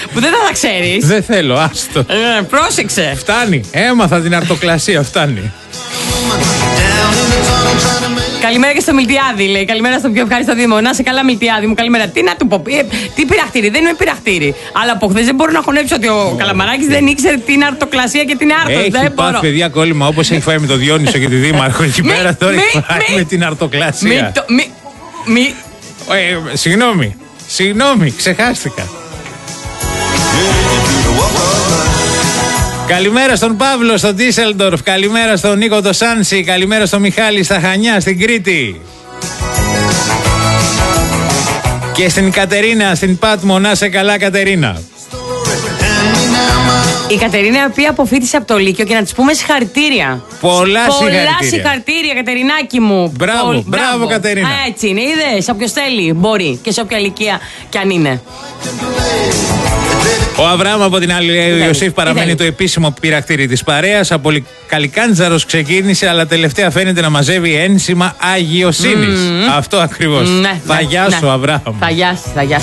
που δεν θα τα ξέρεις. Δεν θέλω, άστο. Πρόσεξε. Φτάνει. Έμαθα την αρτοκλασία, φτάνει. Καλημέρα και στο Μιλτιάδη, λέει. Καλημέρα στο πιο ευχάριστο Δήμο. Να σε καλά, Μιλτιάδη μου. Καλημέρα. Τι να του πω, τι πειραχτήρι, δεν είναι πειραχτήρι. Αλλά από χθες δεν μπορώ να χωνέψω ότι ο Καλαμαράκης δεν ήξερε την αρτοκλασία και την άρτος. Έχει πάθει, παιδιά, κόλλημα όπως έχει φάει με τον Διόνυσο και τη Δήμαρχο εκεί πέρα. Τώρα έχει φάει με την αρτοκλασία. Συγγνώμη, ξεχάστηκα. Καλημέρα στον Παύλο στο Ντίσελντορφ. Καλημέρα στον Νίκο το Σάνσι. Καλημέρα στον Μιχάλη στα Χανιά, στην Κρήτη. Και στην Κατερίνα, στην Πάτμο. Να σε καλά, Κατερίνα. Η Κατερίνα, η οποία αποφοίτησε από το Λύκειο, και να της πούμε συγχαρητήρια. Πολλά συγχαρητήρια, Κατερινάκη μου. Μπράβο, Κατερίνα. Έτσι είναι, είδες. Όποιος θέλει μπορεί και σε όποια ηλικία κι αν είναι. Ο Αβραάμ από την άλλη, ο Ιωσήφ παραμένει το επίσημο πειρακτήρι της παρέας. Από Καλικάντζαρος ξεκίνησε, αλλά τελευταία φαίνεται να μαζεύει ένσημα αγιοσύνης. Αυτό ακριβώς. Θα γιάσω, Αβραάμ. Θα γιάσω.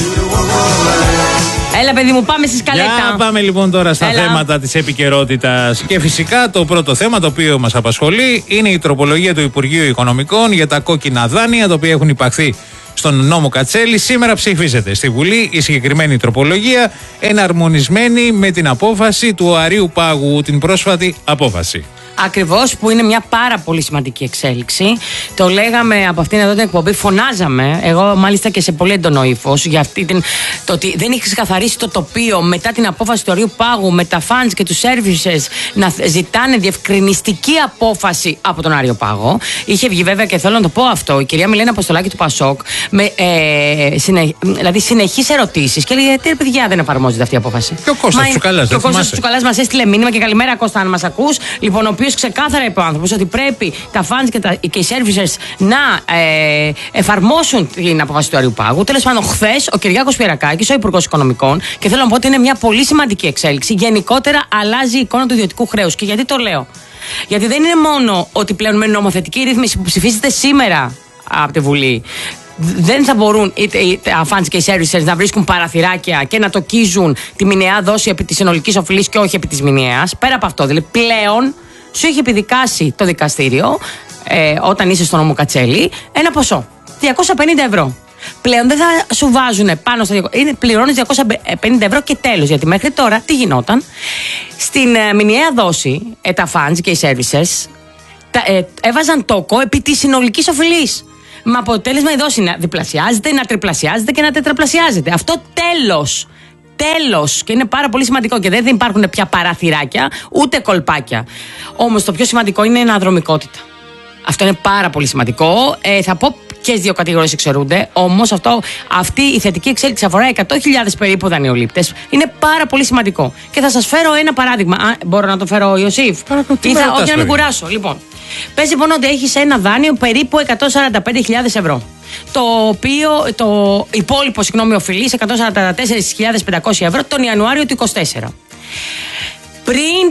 Έλα, παιδί μου, πάμε στη σκαλέτα. Πάμε λοιπόν τώρα στα θέματα της επικαιρότητας. Και φυσικά το πρώτο θέμα το οποίο μας απασχολεί είναι η τροπολογία του Υπουργείου Οικονομικών για τα κόκκινα δάνεια, τα οποία έχουν υπαχθεί στον νόμο Κατσέλη. Σήμερα ψηφίζεται στη Βουλή η συγκεκριμένη τροπολογία, εναρμονισμένη με την απόφαση του Αριού Πάγου, την πρόσφατη απόφαση. Ακριβώς, που είναι μια πάρα πολύ σημαντική εξέλιξη. Το λέγαμε από αυτήν εδώ την εκπομπή, φωνάζαμε, εγώ μάλιστα και σε πολύ έντονο ύφος, για αυτή το ότι δεν είχε ξεκαθαρίσει το τοπίο μετά την απόφαση του Αριού Πάγου με τα funds και τους services να ζητάνε διευκρινιστική απόφαση από τον Άριο Πάγο. Είχε βγει βέβαια, και θέλω να το πω αυτό, η κυρία Μιλένα Αποστολάκη του Πασόκ, δηλαδή συνεχείς ερωτήσεις και λέει: τι παιδιά, δεν εφαρμόζεται αυτή η απόφαση. Και ο Κώστας Τσουκαλάς μας έστειλε μήνυμα, και καλημέρα Κώστα, αν μας ακούς. Λοιπόν, ο οποίος ξεκάθαρα είπε ο άνθρωπος ότι πρέπει τα funds και οι services να εφαρμόσουν την απόφαση του Αριού Πάγου. Τέλος πάντων, χθες ο Κυριάκος Πιερακάκης, ο Υπουργός Οικονομικών, και θέλω να πω ότι είναι μια πολύ σημαντική εξέλιξη, γενικότερα αλλάζει η εικόνα του ιδιωτικού χρέους. Και γιατί το λέω? Γιατί δεν είναι μόνο ότι πλέον με νομοθετική ρύθμιση που ψηφίζεται σήμερα από τη Βουλή, δεν θα μπορούν τα funds και οι services να βρίσκουν παραθυράκια και να τοκίζουν τη μηνιαία δόση επί της συνολικής οφειλής και όχι επί της μηνιαίας. Πέρα από αυτό, δηλαδή πλέον σου έχει επιδικάσει το δικαστήριο, όταν είσαι στο νόμο Κατσέλη, ένα ποσό, 250 ευρώ. Πλέον δεν θα σου βάζουν πάνω στα 250, πληρώνεις 250 ευρώ και τέλος. Γιατί μέχρι τώρα τι γινόταν? Στην μηνιαία δόση, τα funds και οι services έβαζαν τόκο επί της συνολικής οφειλής. Με αποτέλεσμα η δόση να διπλασιάζεται, να τριπλασιάζεται και να τετραπλασιάζεται. Αυτό τέλος. Και είναι πάρα πολύ σημαντικό, και δεν υπάρχουν πια παραθυράκια ούτε κολπάκια. Όμως το πιο σημαντικό είναι η αναδρομικότητα. Αυτό είναι πάρα πολύ σημαντικό. Θα πω και στις δύο κατηγορίες εξαιρούνται. Όμως αυτή η θετική εξέλιξη αφορά 100.000 περίπου δανειολήπτες. Είναι πάρα πολύ σημαντικό. Και θα σας φέρω ένα παράδειγμα. Μπορώ να το φέρω, Ιωσήφ? Όχι, να μην κουράσω. Λοιπόν, πες λοιπόν ότι έχεις ένα δάνειο περίπου 145.000 ευρώ. Το οποίο, το υπόλοιπο, οφειλής 144.500 ευρώ τον Ιανουάριο του 2024. Πριν